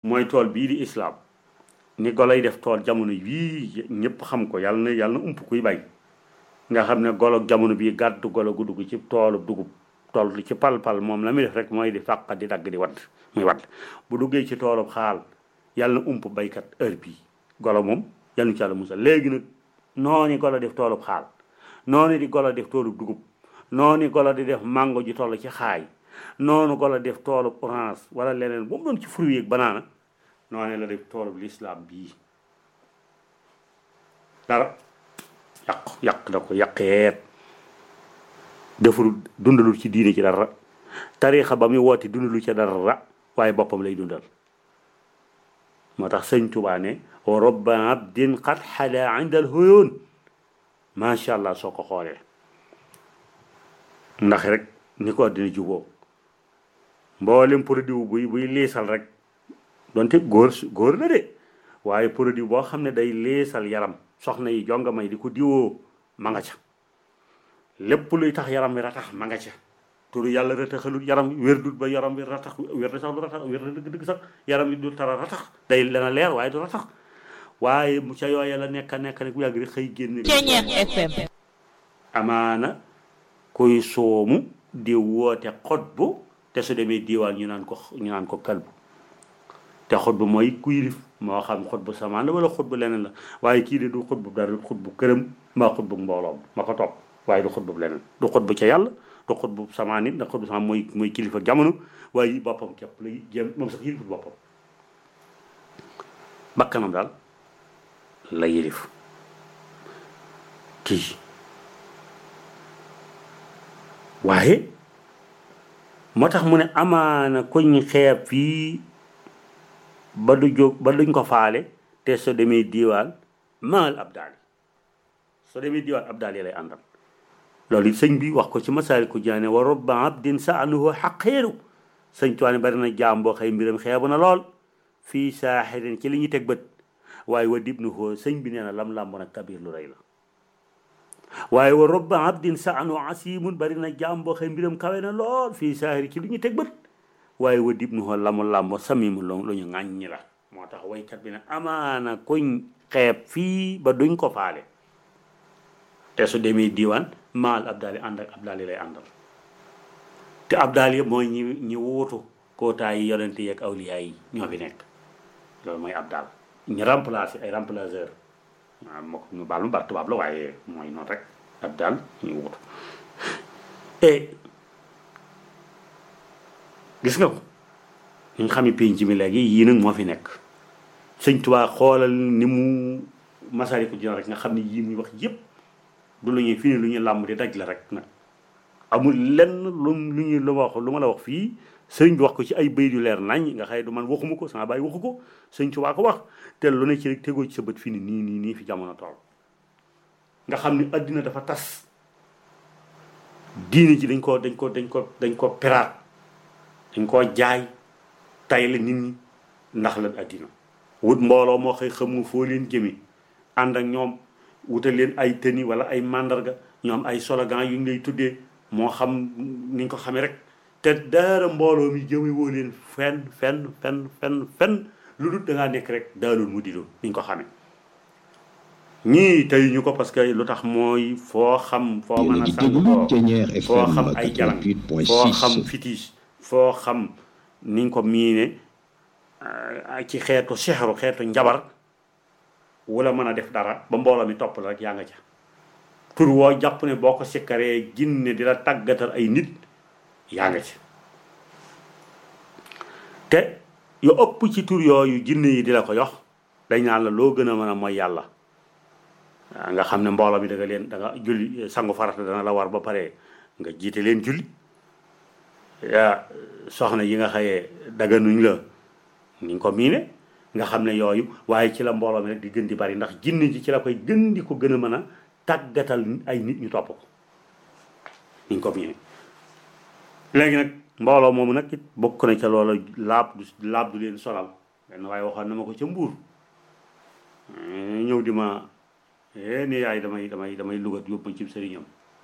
mooy tool bii di islam ni golo yi def tool jamono yii ñëpp xam ko yàlla na ump kuy bay nga xam ne golo jamono bii gàddu golo gu dugg ci toolu dugub tool ci pal-pal moom la muy def rek mooy di fàq di dagg di wadd muy wadd bu duggee ci toolu xaal yàlla na ump baykat heure bii golo moom yàlla nu ci yàlla musal léegi nag noonu golo def toolu xaal noonu di golo def toolu dugub noonu golo di def mango ji toll ci xaay noonu golo def toolu orange wala leneen bu mu doon ci fruit yeeg banaana noonu la def toolu l'islam bii dara yàq da ko yàqeet deful dundalul ci diine ci dara tariixa ba muy woote dundalul ci dara waaye boppam lay dundal moo tax sëñ Tuubaa ne wa robba abdin qad xala inda al huyun macha allah soo ko xoolee ndax rek ni ko dina juboo mboolem produit buy liisal rek donte góor la de waaye produit boo xam ne day liisal yaram soxna yi jonga may di ko diwoo ma nga ca lépp luy tax yaram wi ratax ma nga ca turu yàlla rataxalut yaram wérdut ba yaram wi ratax wér sax du ratax wér dëgg sax yaram wi du tara ratax day dana leer waaye du ratax waaye mu ca yooya la nekk rek bu yàgg rek xëy génne FM amaana kuy soomu di woote xutbu te su demee diiwaan ñu naan ko kalbu te xutbu mooy ku yilif moo xam xutbu samaan la wala xutbu leneen la waaye kii de du xutbu dara du xutbu këram mbaa xutbu mbooloom ma ko topp waaye du xutbu leneen du xutbu ca yàlla du xutbu samaan nit ndax xutbu samaan mooy kilifa jamono waaye boppam képp lay jéem moom sax yilifut boppam bakkanam daal la yilif kii waaye moo tax mu ne amaana kuñ xeeb fii ba du jóg ba duñ ko faale te soo demee diiwaan maal abdaal soo demee diiwaan abdaal yi lay àndal loolu it sëñ bi wax ko ci Masaalikul Jinaan wa rubba abdin sa'nuhu xaqiiru sëñ Tuubaa bari na jaam boo xëy mbiram xeebu na lool fii saaxirin ci li ñuy teg bët waaye wa dibnuhu sëñ bi nee na lam làmb nag kabir lu rëy la waaye wa rubba abdin sa'nuhu asimun bari na jaam boo xëy mbiram kawe na lool fii saaxiri ci li ñuy teg bët waaye wa dibnuhu lamu làmb samimu lu ñu ŋàññi la moo tax waykat bi ne amaana kuñ xeeb fii ba duñ ko faale te su demee diiwaan maal abdaali ànd ak abdaali lay àndal te abdaal yëpp mooy ñi wuutu kootaay yi yonente yi ak awliya yi ñoo fi nekk loolu mooy abdaal ñu remplacé ay remplaceur waaw moo ko ñu baal mu baat tubaab la waaye mooy noonu rek abdaal ñu wuutu et gis nga ko ñu xami pénc mi léegi yii nag moo fi nekk sëñ Tuubaa xoolal ni mu Masaalikul Jinaan rek nga xam ne yii muy wax yëpp du lu ñuy fii lu ñuy làmb di daj la rek nag amul lenn lu ma la wax fii sëriñ bi wax ko ci ay bayit yu leer nañ nga xëy du man waxuma ko sama baay waxu ko sëñ Tuubaa ko wax te lu ne ci rek tegoo ci sa bët fii nii fi jamono tool nga xam ni addina dafa tas diine ji dañ ko piraat dañ koo jaay tay la nit ñi ndax la addina wut mbooloo moo xëy xamu foo leen jëmi ànd ak ñoom wutal leen ay tëni wala ay mandarga ñoom ay slogan yu ñu lay tuddee moo xam ni ñu ko xamee rek te daara mbooloo mi jëme woo leen fenn lu dul da ngaa nekk rek daalul mu di doon ni ñu ko xamee ñii tey ñu ko parce que lu tax mooy foo xam foo mën a sang foo xam ay jalan foo xam fitis foo xam ni ñu ko miine ci xeetu sexru xeetu njabar wala mën a def dara ba mbooloo mi topp la rek yaa nga ca tur woo jàpp ne boo ko sikkaree jinne di la tàggatal ay nit yaa nga ca te yu ëpp ci tur yooyu jinne yi di la ko jox dañ naan la loo gën a mën a mooy yàlla nga xam ne mbooloo mi da nga julli sangu farata dana la war ba pare nga jiite leen julli yaa soxna yi nga xëyee daganuñ la ni nga ko miine nga xam ne yooyu waaye ci la mbooloo mi rek di gën di bari ndax jinne ji ci la koy gën di ko gën a mën a tàggatal ay nit ñu topp ko ni nga ko miine léegi nag mbooloo moomu nag it bokk na ca loola laab du leen sonal benn waaye waxoon na ma ko ca mbuur ñëw di ma ni yaay damay lugat yóbbu ma ci sëriñam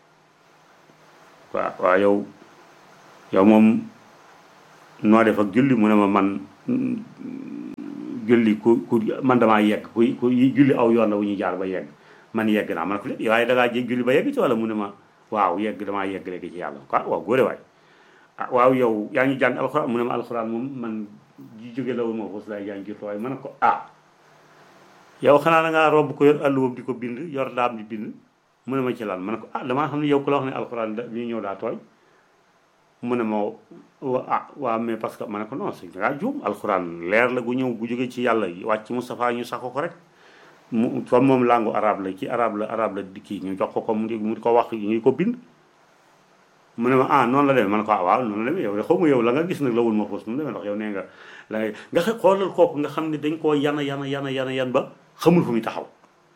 waaw yow moom noo def ak julli mu ne ma man julli ku man damaa yegg ku julli aw yoon la wu ñuy jaar ba yegg man yegg naa man ko de waaye da ngaa julli ba yegg ci wala mu ne ma waaw yegg damaa yegg léegi ci yàlla quoi waaw góore waay ah waaw yow yaa ngi jàng alxuraan mu ne ma alxuraan moom man ji jóge la woon ma foofu laay jàng jiitu waaye ma ne ko yow xanaa da ngaa robb ko yor àlluwam di ko bind yor daam di bind mu ne ma ci lan ma ne ko damaa xam ne yow ku la wax ne alxuraan bi ñëw daa tooy mu ne ma waaw mais parce que ma ne ko non c'est dangaa juum alxuraan leer la gu ñëw gu jóge ci yàlla wàcc Moustapha ñu sax ko rek mu comme moom langue arabe la ci arabe la di kii ñu jox ko mu di ko wax ñu ko bind mu ne ma noonu la demee ma ne ko waaw noonu la demee yow de xaw ma yow la nga gis nag la wul ma foos nu demee ndax yow nee nga la nga xoolal kooku nga xam ne dañ koo yan ba xamul fu muy taxaw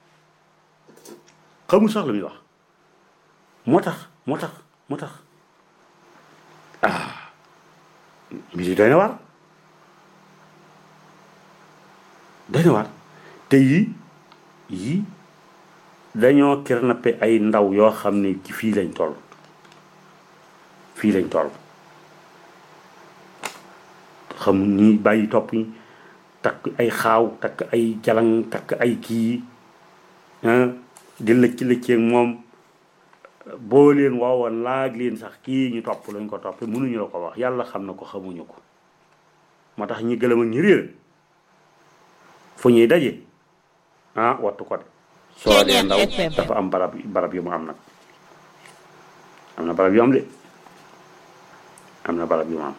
xamul sax lu muy wax moo tax mbir doy na waar te yii dañoo kidnappé ay ndaw yoo xam ne ci fii lañ toll xam ñi bàyyi topp ñi takk ay xaaw takk ay jalang takk ay kii di lëcc-lëcceeg moom boo leen woowoon laaj leen sax kii ñu topp lañ ko topp mënuñu la ko wax yàlla xam na ko xamuñu ko moo tax ñi gëlëm ak ñi réer fu ñuy daje wattu ko de soo dee ndaw dafa am barab yu mu am nag am na barab yu am de am na barab yu mu am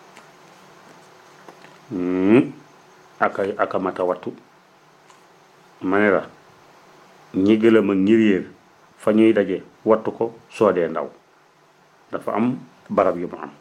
aka mata wattu ma ne la ñi gëlëm ak ñi réer fa ñuy daje wattu ko soo dee ndaw dafa am barab yu mu am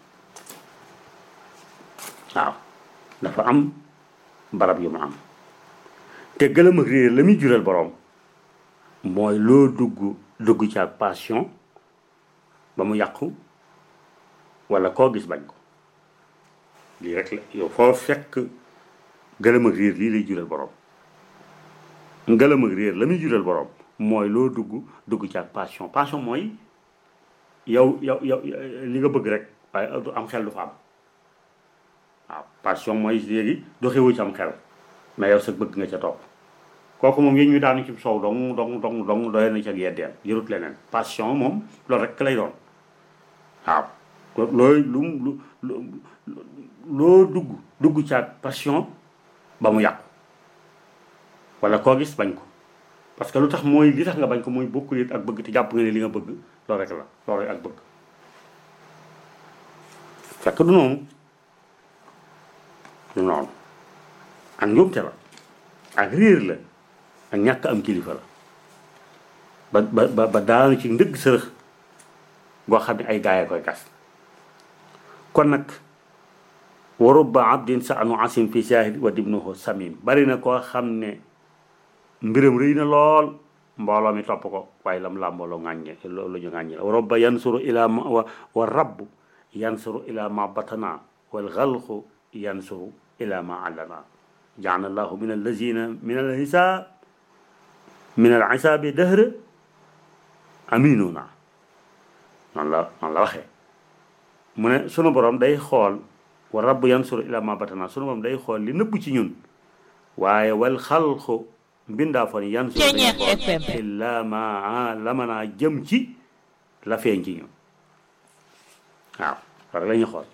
waaw dafa am barab yu mu am te gëlëm ak réer la muy jural boroom mooy loo dugg ci ak passion ba mu yàqu walla koo gis bañ ko lii rek la yow foo fekk gëlëm ak réer lii lay jural boroom gëlëm ak réer la muy jural boroom mooy loo dugg ci ak passion mooy yow li nga bëgg rek waaye am xel du fa am waaw passion mooy léegi doxewu ci am xel mais yow sa bëgg nga ca topp kooku moom yéen ñu daanu ci soow dong doy na ca yeddeel yërut leneen passion moom loolu rek lay doon waaw loo dugg ci ak passion ba mu yàqu wala koo gis bañ ko parce que lu tax mooy li tax nga bañ ko mooy bokkul it ak bëgg te jàpp nga ne li nga bëgg loolu rek la loolu ak bëgg fekk du noonu ak njuumte la ak réer la ak ñàkk am kilifa la ba daanu ci ndëgg sërëx boo xam ne ay gaay koy gas kon nag wa rubba abdin sa anu asim fi shahid wa dibnuhu samim bari na koo xam ne mbiram rëy na lool mbooloo mi topp ko waaye lam làmbooloo ŋàññe loolu ñu ŋàññe la wa rabba yansuru ila ma wa rabbu yansuru ila ma batana wal xalqu yansuru ila ma allana jaana allahu min allazina min alhisaab min alhisaabi dëhra aminuna noonu la waxee mu ne sunu borom day xool wa rabbu yansuru ila ma batana sunu borom day xool li nëbb ci ñun waaye wal xalqu mbindaa fon yansuru illa ma lamanaa jëm ci la feeñ ci ñun waaw loolu la ñuy xool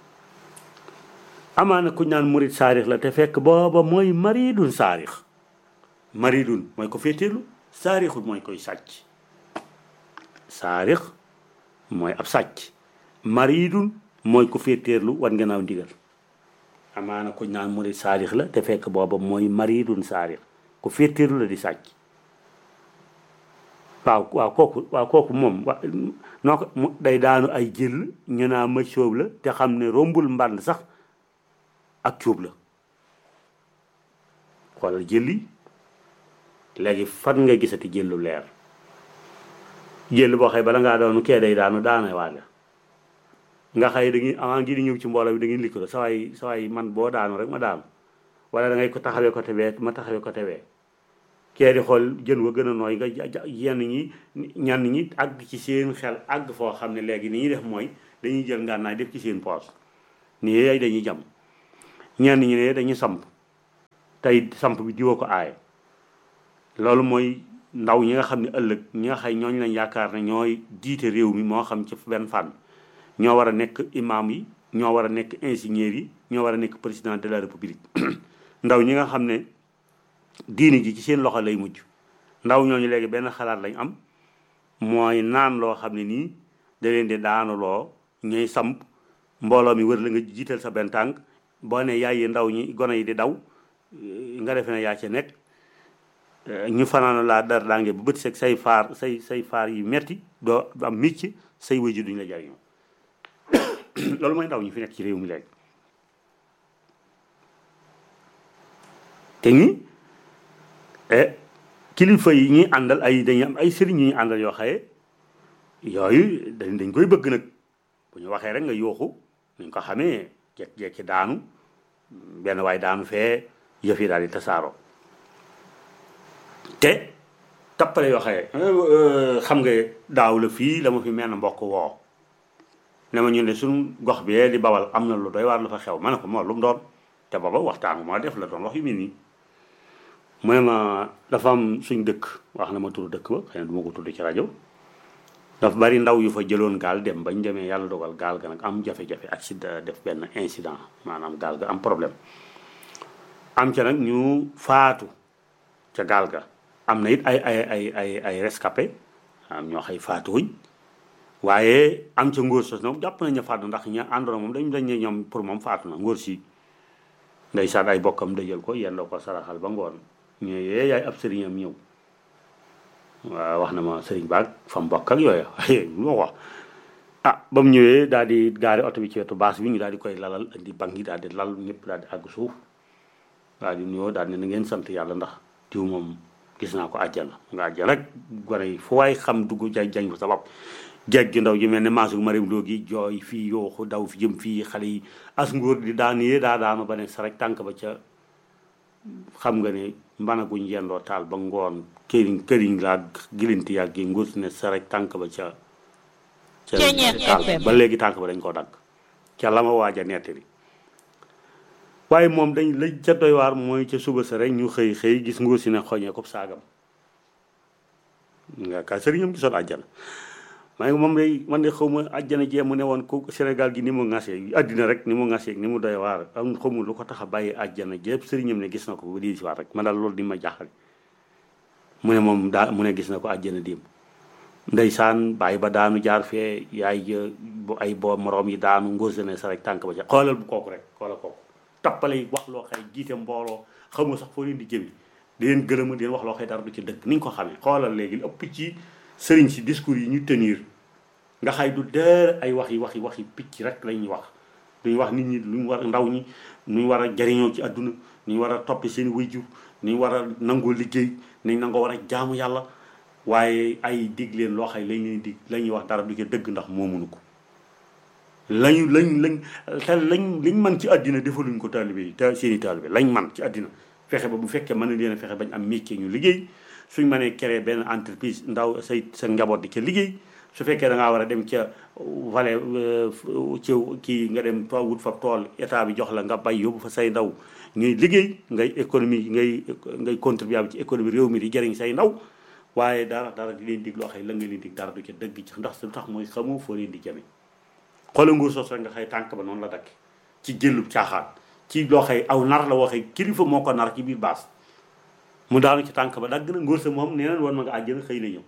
amaana kuñ naan murid saarix la te fekk booba mooy maridun saarix maridun mooy ko féeteelu saarixul mooy koy sàcc saarix mooy ab sàcc maridun mooy ko féeteerlu wan gannaaw ndigal amaana kuñ naan murid saarix la te fekk booba mooy maridun saarix ko féeteerlu la di sàcc waaw kooku moom noo ko day daanu ay jël ñu naa ma sóob la te xam ne rombul mbànd sax ak cuub la xoolal jëli léegi fan nga gisati jëllu leer jël boo xëy bala ngaa doon kee day daanu daana waale nga xëy da ngi avant ngi di ñëw ci mbooloo bi da ngi likk la sawaay man boo daanu rek ma daanu wala da ngay ko taxawee ko tewee ma taxawee ko tewee kee di xool jën wa gën a nooy nga yenn ñi ñenn ñi àgg ci seen xel àgg foo xam ne léegi ni ñuy def mooy dañuy jël ngànnaay def ci seen poos nii yooyu dañuy jam ñenn ñi ne dañuy samp tey samp bi diwoo ko aaye loolu mooy ndaw ñi nga xam ne ëllëg ñi nga xay ñooñu lañ yaakaar ne ñooy jiite réew mi moo xam ci benn fànn ñoo war a nekk imam yi ñoo war a nekk ingénieurs yi ñoo war a nekk président de la république ndaw ñi nga xam ne diini ji ci seen loxo lay mujj ndaw ñooñu léegi benn xalaat lañ am mooy naan loo xam ne nii da leen di daanuloo ñuy samp mbooloo mi wër la nga jiital sa benn tànk boo ne yaay yi ndaw ñi gone yi di daw nga defe ne yaa ca nekk ñu fanaano laa dar daange bu bët seeg say faar yi metti doo am micc say wëju duñ la jariñoo loolu mooy ndaw ñi fi nekk ci réew mi léegi te ñi kilifa yi ñuy àndal ay dañuy am ay sëriñ yu ñuy àndal yoo xaye yooyu dañ koy bëgg nag bu ñu waxee rek nga yooxu nañ ko xamee jekki daanu benn waay daanu fee yëf yi daal di tasaaroo te tappale yoo xaye xam nga daaw la fii la ma fi mel na mbokk woo ne ma ñu ne suñ gox bi di Bawal am na lu doy waar lu fa xew ma ne ko moo lu mu doon te booba waxtaan moo def la doon wax yu mel nii mu ne ma dafa am suñ dëkk wax na ma turu dëkk ba xëy na du ma ko tudd ci rajo dafa bari ndaw yu fa jëloon gaal dem bañ demee yàlla dogal gaal ga nag am jafe-jafe accident def benn incident maanaam gaal ga am problème am ca nag ñu faatu ca gaal ga am na it ay rescapé am ñoo xay faatuwuñ waaye am ca ngóor sos nag jàpp nañ ne faatu ndax ña àndoona moom dañ ne ñoom pour moom faatu na ngóor si ndeysaan ay bokkam dëjël ko yendoo ko saraxal ba ngoon ñëwee yaay ab sëriñam ñëw waaw wax na ma sëriñ baag fa mu bokk ak yooyu waaye lu wax ba mu ñëwee daal di gaari oto bi ci wetu baas bi ñu daal di koy lalal indi bank yi daal di lal ñëpp daal di àgg suuf daal di nuyoo daal ne na ngeen sant yàlla ndax diw moom gis naa ko àjjana nga àjjana rek gone yi fu waay xam dugg jañ fa sa bopp jeeg gi ndaw ji mel ne maasu marim doo gi jooy fii yooxu daw fi jëm fii xale yi as ngóor di daan yee daanu ba ne sa rek tànk ba ca xam nga ne mbanaguñ yendoo taal ba ngoon këriñ laa gilinti yàgg gi ngóor si ne sa rek tànk ba ca taal ba léegi tànk ba dañ koo dagg ca la ma waaj a nettali waaye moom dañ la ca doy waar mooy ca suba sa rek ñu xëy gis ngóor si ne xoñee ko saagam nga ka sëriñam gisoon àjjana maa ngi moom day man de xaw ma àjjana jee mu ne woon ku Sénégal gi ni mu ŋasee àddina rek ni mu ŋasee ni mu doy waar am xamul lu ko tax a bàyyi àjjana jépp sëriñam ne gis na ko ba di si waat rek man daal loolu di ma jaaxal mu ne moom daa mu ne gis na ko àjjana démb ndeysaan bàyyi ba daanu jaar fee yaay ay boo moroom yi daanu ngóosane sa rek tànk ba ca xoolal bu kooku rek xoolal kooku tappale yi wax loo xëy jiite mbooloo xamu sax foo leen di jëmi di leen gërëma di leen wax loo xëy dara du ci dëgg ni nga ko xamee xoolal léegi ëpp ci sëriñ si discours yi ñu tenir nga xay du dër ay waxi picc rek lañuy wax duñu wax nit ñi lu ñu war a ndaw ñi nu ñu war a jariñoo ci àdduna nu ñu war a toppi seen wayjur nu ñu war a nangoo liggéey nañ nangoo war a jaamu yàlla waaye ay dig leen loo xay lañ leen dig la ñuy wax dara du ci dëgg ndax moomunu ko lañ liñ man ci àddina defaluñ ko taalibe yi te seeni taalibe lañ man ci àddina fexe ba bu fekkee mën na leen a fexe bañ am métier ñu liggéey suñ mënee créer benn entreprise ndaw sa njaboot di ca liggéey su fekkee da ngaa war a dem ca vallée ci kii nga dem wut fa tool état bi jox la nga bay yóbbu fa say ndaw ñuy liggéey ngay économie ngay contribuable ci économie réew mi di jëriñ say ndaw waaye dara di leen dig loo xëy la nga leen dig dara du ca dëgg ci ndax su tax mooy xamoo foo leen di jëme xoola nguur sos rek nga xëy tànk ba noonu la dakk ci jëllub caaxaan ci loo xëy aw nar la waxee kilifa moo ko nar ci biir baas mu daanu ci tànk ba dagg na ngóor sa moom nee na woon ma nga àjjana xëy na ñëw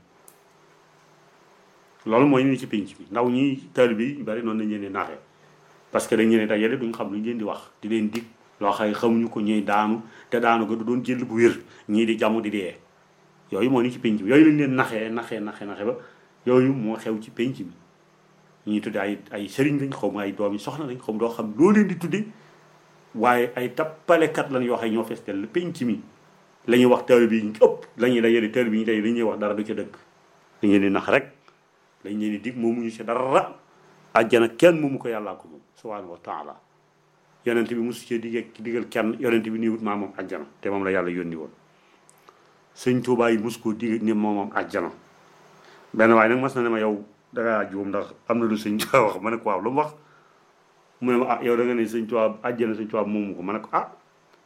loolu mooy ñu ci pénc bi ndaw ñi taalibe yi bari noonu lañ leen di naxee parce que dañ leen dajale duñ xam lu ñu leen di wax di leen dig loo xëy xamuñu ko ñuy daanu te daanu ko du doon jël bu wér ñii di jàmm di dee yooyu moo ni ci pénc bi yooyu lañ leen naxee ba yooyu moo xew ci pénc bi ñuy tudde ay sëriñ lañ xaw ma ay doom yi soxna lañ xaw ma doo xam loo leen di tudde waaye ay tappalekat lañ yoo xam ñoo fees del pénc mi la ñuy wax taalibe yi ñu ëpp la ñuy dajale taalibe yi ñu dajale li ñuy wax dara du ca dëgg dañ leen di nax rek lañ leen di dig moomuñu ci dara àjjana kenn moomu ko yàllaa ko moom subhanahu wa taala yonent bi mosu cee digal kenn yonent bi nii wut maa moom àjjana te moom la yàlla yónni woon sëñ Tuubaa yi mosu koo digal ni moom àjjana benn waaye nag mas na ne ma yow dangaa juum ndax am na lu sëñ Tuubaa wax ma ne ko waaw lu mu wax mu ne ma yow da nga ne sëñ Tuubaa àjjana sëñ Tuubaa moomu ko ma ne ko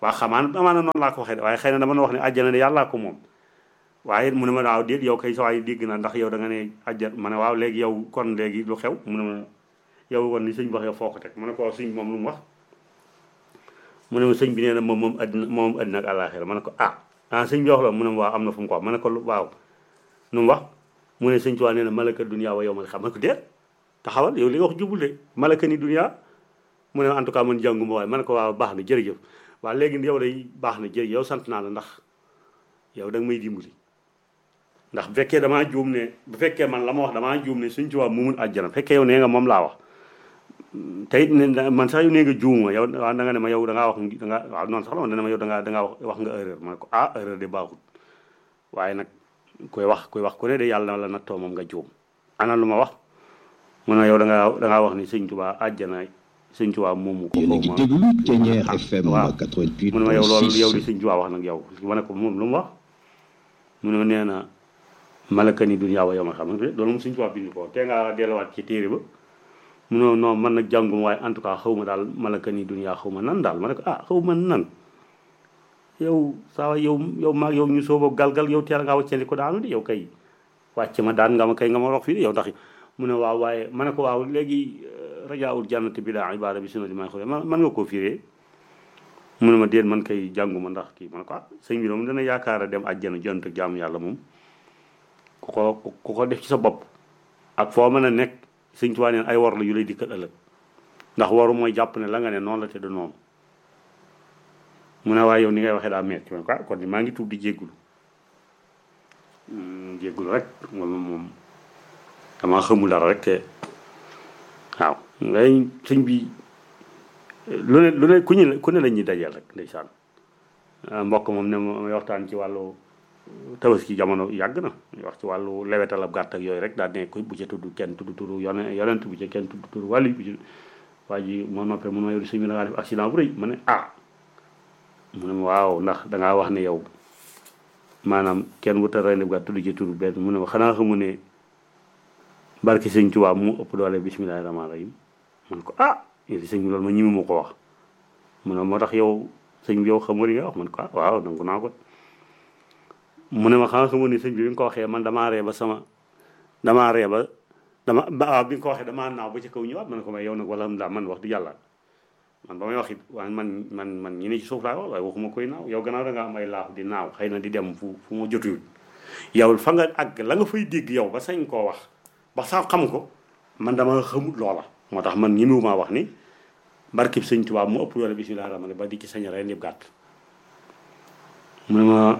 waa xamaan amaana noonu laa ko waxee waaye xëy na dama wax ne àjjana de yàllaa ko moom waaye mu ne ma waaw déet yow kay sa waay dégg na ndax yow da nga ne àjjana ma ne waaw léegi yow kon léegi lu xew mu ne ma yow kon ni sëñ bi wax yow foo ko teg mu ne ko sëñ bi moom lu mu wax mu ne ma sëñ bi nee na moom àddina ak àllaaxira ma ne ko sëñ bi wax la mu ne ma waaw am na fu mu ko wax ma ne ko waaw nu mu wax mu ne sëñ Tuubaa nee na malaka dunya wa yawmal xiyaama ma ne ko déet taxawal yow li nga wax jubul de malaka ni dunya mu ne en tout cas man jànguma waaye ma ne ko waaw baax na jërëjëf waaw léegi yow day baax na jërëjëf yow sant naa la ndax yow da nga may dimbali ndax bu fekkee damaa juum ne bu fekkee man la ma wax damaa juum ne sëñ Tuubaa moomul àjjana bu fekkee yow nee nga moom laa wax te it ne man sax yow nee nga juuma yow waaw da nga ne ma yow da ngaa wax da nga waaw noonu sax la ma dana ma yow da ngaa wax nga erreur ma ne ko erreur de baaxul waaye nag koy wax ku ne de yàlla la nattoo moom nga juum ana lu ma wax mu ne yow da ngaa wax ni sëñ Tuubaa àjjana sëñ Tuubaa moomu ko yéen a ngi déglu Thiéniere FM 88.6 mu ne ma yow loolu yow li sëñ Tuubaa wax nag yow ma ne ko moom lu mu wax mu ne ma nee na malaka ni dunya wa yawmal xiyaama loolu moom sëñ Tuubaa bind ko te nga delluwaat ci téere ba mu ne non man nag jàngum waaye en tout cas xaw ma daal malaka ni dunya xaw ma nan daal ma ne ko xaw ma nan yow saa yow maag yow ñu soobo galgal yow teel ngaa wàccandi ko daanu di yow kay wàcc ma daan nga ma kay nga ma wax fii yow ndax mu ne waaw waaye ma ne ko waaw léegi rajaawul jannati bi daa ibaada bi sunnati maa xure man nga koo firee mu ne ma déet man kay jànguma ndax kii ma ne ko sëñ bi moom dana yaakaar a dem àjjana jont ak jaamu yàlla moom ku ko def ci sa bopp ak foo mën a nekk sëñ Tuubaa neen ay war la yu lay dikkal ëllëg ndax waru mooy jàpp ne la nga ne noonu la te du noonu mu ne waaye yow ni ngay waxee daa metti ma ne ko kon maa ngi tuub di jéggulu rek moom damaa xamul dara rek te waaw ngay sëñ bi lu ne ku ne la ñuy dajeel rek ndeysaan mbokk moom ne ma waxtaan ci wàllu tabaski jamono yàgg na wax ci wàllu lewetal ab gàtt ak yooyu rek daal ne ko bu ca tudd kenn tudd turu yonent bu ca kenn tudd turu wàllu bu ci waa ji moo noppee mun ma yow di sëñ bi da ngaa def accident bu rëy ma ne mu ne ma waaw ndax dangaa wax ne yow maanaam kenn wuta rey ne bu gàtt tudd ci turu benn mu ne ma xanaa xamu ne barke sëñ Tuubaa mu ëpp doole bismillaahi rahmaani rahiim man ko yéen sëñ bi loolu ma ñimi ma ko wax mu ne moo tax yow sëñ bi yow xamoo li nga wax man ko waaw nangu naa ko mu ne ma xanaa xamoo ne sëñ bi nga ko waxee man damaa ree ba waaw bi nga ko waxee damaa naaw ba ci kaw ñëwaat man ne ko may yow nag wala man wax di yàlla man ba may wax it waaye man ñi ne ci suuf laay wax waaye waxuma koy naaw yow gannaaw da nga am ay laaf di naaw xëy na di dem fu ma jotul yow fa nga àgg la nga fay dégg yow ba sañ koo wax ba sax xam ko man dama xamut loola moo tax man ñemewumaa wax ni barkib sëñ Tuubaa mu ëpp doole bismillaahi rahmaani ba di ci sañ rey yëpp gàtt mu ne ma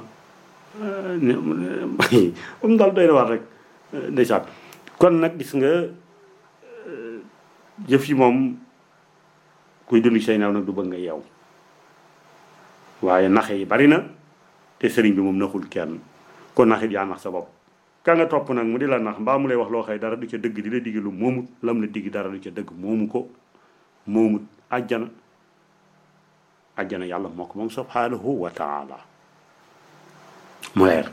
am daal doy na waar rek ndeysaan kon nag gis nga jëf yi moom kuy dund say naaw nag du bëgg nga yeew waaye naxe yi bari na te sëriñ bi moom naxul kenn kon naxit yaa nax sa bopp ka nga topp nag mu di la nax mbaa mu lay wax loo xëy dara du ca dëgg di la digg lu moomut lam la digg dara du ca dëgg moomut àjjana yàlla moo ko moom subhaanahu wa taala mu leer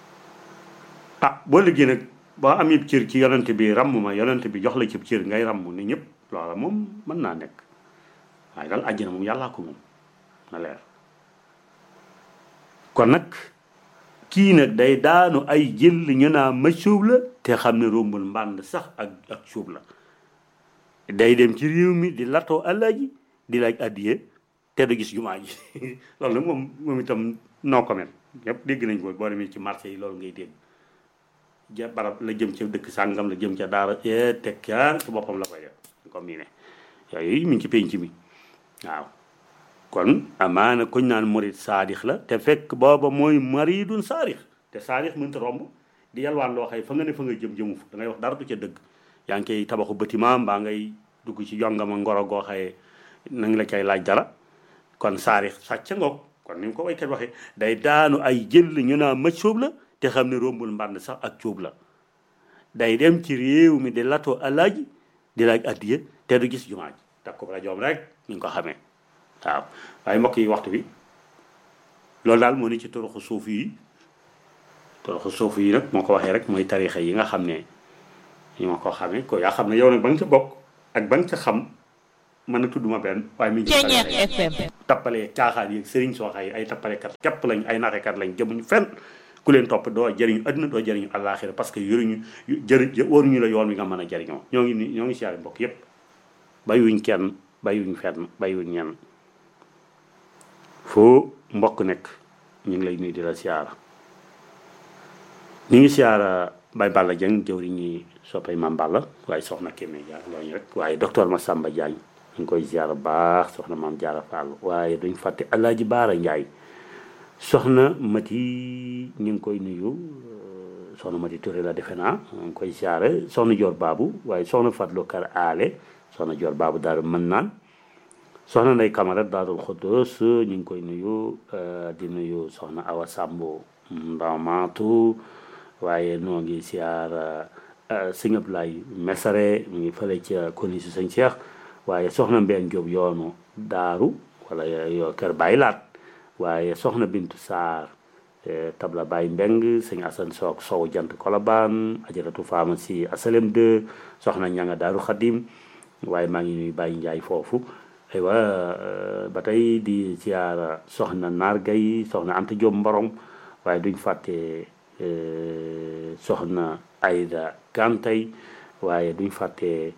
boo liggéey nag ba am yëpp cër ci yonent bi ràmm ma yonent bi jox la ci cër ngay ràmm ne ñëpp loola moom mën naa nekk waaye daal àjjana moom yàllaa ko moom na leer kon nag kii nag day daanu ay jël ñu naa ma suub la te xam ne rombul mbànd sax ak suub la day dem ci réew mi di latoo àllaaji di laaj addiye te du gis jumaa ji loolu nag moom itam noo ko mel yëpp dégg nañ ko boo demee ci marché yi loolu ngay dégg barab la jëm ca dëkk sàngam la jëm ca daara teg ca ci boppam la koy def comme nii ne yooyu mi ngi ci penc mi waaw kon amaana kuñ naan murid saadix la te fekk booba mooy maridun saadix te saadix mënta romb di yalwaan loo xëy fa nga ne fa nga jëmu fa da ngay wax dara du ca dëgg yaa ngi koy tabaxu bâtiment mbaa ngay dugg ci yongama ngoro goo xëye na nga la cay laaj dara kon saadix sàcc ngoog kon ni mu ko waykat waxee day daanu ay jël ñu naa mëc sóob la te xam ne rombul mbànd sax ak cóob la day dem ci réew mi di latoo alaaji di laaj addiye te du gis jumaa ji takk ko rajoom rek ni nga ko xamee waaw waaye mbokk yi waxtu bi loolu daal moo ni ci toroxu suuf yi nag moo ko waxee rek mooy tarixa yi nga xam ne ñi ma ko xamee ko yaa xam ne yow nag ba nga ca bokk ak ba nga ca xam mën na tudd ma benn waaye mi ngi tappalee caaxaan yi ak sëriñ soo xay ay tappalekat képp lañ ay naxekat lañ jëmuñu fenn ku leen topp doo jëriñu àdduna doo jëriñu àllaaxira parce que yoruñu waruñu la yoon wi nga mën a jëriñoo ñoo ngi siyaare mbokk yépp bàyyiwuñ kenn bàyyiwuñ fenn bàyyiwuñ ñenn foo mbokk nekk ñu ngi lay nuyu di la siyaara ñu ngi siyaara Baye Balla Dieng jëwriñ ñi soppay Mame Balla waaye soxna Kémé Dia looñu rek waaye docteur Massamba Diagne ñu ngi koy siyaara baax soxna Mame Diarra Fall waaye duñ fàtte Alaaji Baara Ndiaye soxna Mati ñu ngi koy nuyu soxna Mati Touré la defe naa ñu ngi koy siyaare soxna Dior Babou waaye soxna Fatlo Kar Ale soxna Dior Babou Daaru Mannaan soxna Ndey Camara Daarul Xudoos ñu ngi koy nuyu di nuyu soxna Awa Sambo Ndamaatu waaye noo ngi siyaar sëñ Ablaye Mesare mu ngi fële ca koni si sëñ Cheikh waaye soxna Mbeen Jóob yoonu daaru wala yoo kër Baay Laat waaye soxna Bintu Saar tabla Baay Mbeng sëñ Asan Soog Sow jant Kolobaan ajaratu pharmacie Asalem 2 soxna Ñanga Daaru Xadim waaye maa ngi nuyu Baay Njaay foofu aywa ba tey di siyaara soxna Naar Gay soxna Anta Jóob Mborom waaye duñ fàtte soxna Ayda Kantay waaye duñ fàtte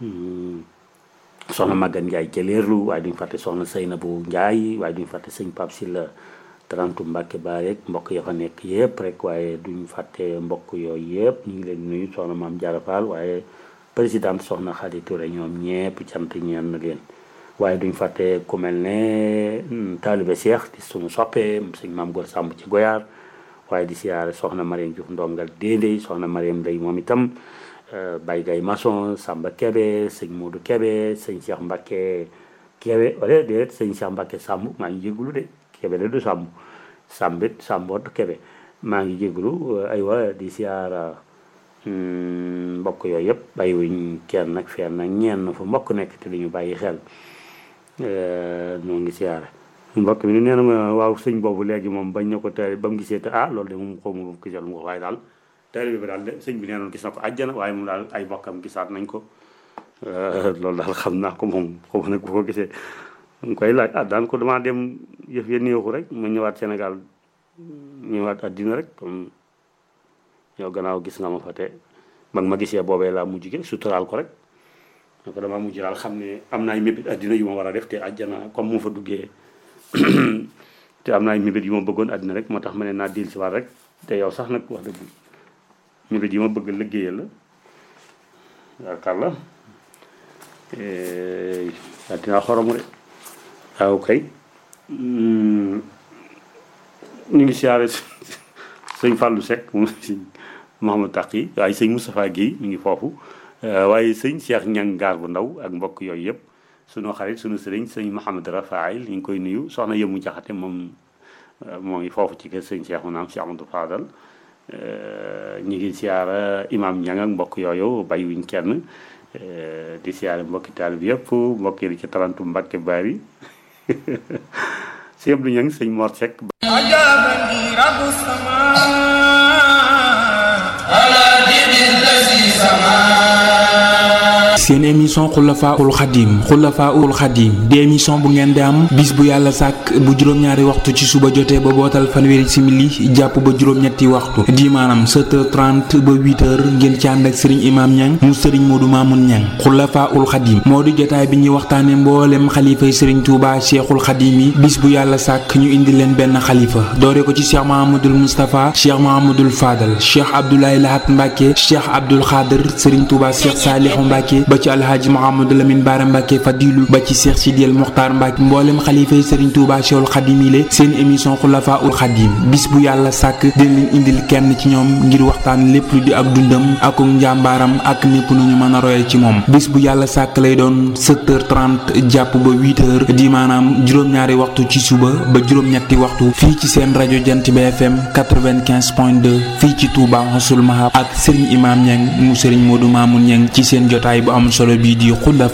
soxna Magan Njaay Jëleerlu waaye duñ fàtte soxna Seynabu Njaay waaye duñ fàtte sëñ Pape Silla Tarantu Mbàkke ba rek mbokk ya fa nekk yëpp rek waaye duñ fàtte mbokk yooyu yëpp ñu ngi leen nuyu soxna Maam Jaara Faal waaye présidente soxna Xadi Touré ñoom ñëpp cant ñeen na leen waaye duñ fàtte ku mel ne taalibe Cheikh di suñu soppee sëñ Maam Góor Sàmb ci Goyaar waaye di siyaare soxna Mariam Diouf ndongal déndéy soxna Mariam Ndey moom itam Baye Gay Maçon Samba Kebe sëñ Modou Kebe sëñ Cheikh Mbacke Kebe wala déet sëñ Cheikh Mbacke Samb maa ngi jégalu de Kebe de du Samb Sambit Samboot Kebe maa ngi jégalu aywa di siyaara mbokk yooyu yëpp bàyyiwuñ kenn nag fenn nag ñenn fa mbokk nekk te li ñu bàyyi xel ñoo ngi siyaare mbokk mi ni nee na ma waaw sëñ boobu léegi moom bañ na ko teel ba mu gisee te loolu de moom xaw ma gisal mu ko waaye daal teel bi daal de sëñ bi nee noon gis na ko àjjana waaye moom daal ay bokkam gisaat nañ ko loolu daal xam naa ko moom xaw ma nag bu ko gisee mu koy laaj daan ko damaa dem yëf ya néexu rek ma ñëwaat Sénégal ñëwaat àddina rek comme yow gannaaw gis nga ma fa te ba ma gisee boobee laa mujj gi suturaal ko rek donc damaa mujj daal xam ne am na ay mébét àddina yu ma war a def te àjjana comme mu fa duggee te am na ay mébét yu ma bëggoon àddina rek moo tax ma ne naa diil si waat rek te yow sax nag wax dëgg mébét yi ma bëgg liggéeyal la yaakaar la àddina xoromu de waaw kay ñu ngi siyaare sëñ Fallou Seck moom sëñ Mouhamadou Taqi waaye sëñ Moustapha Guèye mi ngi foofu waaye sëñ Cheikh Ñang gaar bu ndaw ak mbokk yooyu yëpp sunu xarit sunu sëriñ sëñ Mouhamad Rafaïl ñu ngi koy nuyu soxna Yëmu Jaxate moom moo ngi foofu ci kër sëñ Cheikh Naam Cheikh Amadou Fadal ñu ngi siyaara imam Ñang ak mbokk yooyu bàyyiwuñ kenn di siyaare mbokki taal bi yëpp mbokk yi ci Tarantu Mbàkke Bari sëñ Abdou Ñang sëñ Mor Seck ajabani rabbu sama ala dibil lasi sama seen émission xulafaul xadim di émission bu ngeen di am bis bu yàlla sàkk bu juróom-ñaari waxtu ci suba jotee ba bootal fanweeri simili jàpp ba juróom-ñetti waxtu di maanaam 7h30 ba 8h ngeen ci ànd ak sëriñ imam Ñang mu sëriñ Modou Mamoun Ñang xulafaul xadim moo di jotaay bi ñuy waxtaane mboolem xalifay sëriñ Touba cheikhul xadim yi bis bu yàlla sàkk ñu indi leen benn xalifa doore ko ci cheikh Mahamadul Moustapha cheikh Mahamadul Fadal cheikh Abdoulaye Lahat Mbacke cheikh Abdoul Khader sëriñ Touba cheikh Salihu Mbacke ba ci alhaaji Mouhamadou Lamine Bara Mbacke Fadilu ba ci Cheikh Sidiel Mokhtar Mbacke mboolem xalifa yi Serigne Touba Cheikhul Khadim yi seen émission Xulafaul Khadim bis bu yàlla sàkk dina leen indil kenn ci ñoom ngir waxtaan lépp lu di ak dundam ak njàmbaaram ak népp nu ñu mën a royal ci moom bis bu yàlla sàkk lay doon 7h30 jàpp ba 8h di maanaam juróom-ñaari waxtu ci suba ba juróom-ñetti waxtu fii ci seen rajo Jant bi FM 95.2 fii ci Touba Xasul Mahab ak Serigne Imam Ñang mu Serigne Modou Mamoun Ñang ci seen jotaay bu am solo bii di